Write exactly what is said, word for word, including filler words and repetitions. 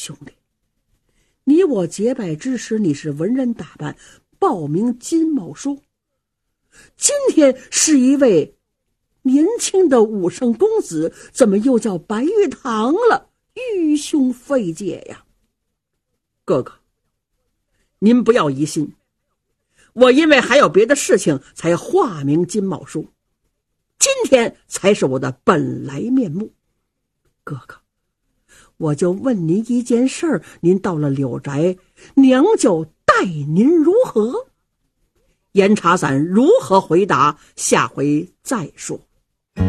兄弟，你我结拜之时，你是文人打扮，报名金茂叔。今天是一位年轻的武生公子，怎么又叫白玉堂了？愚兄费解呀！哥哥，您不要疑心，我因为还有别的事情才化名金茂叔，今天才是我的本来面目。哥哥，我就问您一件事儿，您到了柳宅，娘就待您如何？严茶伞如何回答，下回再说。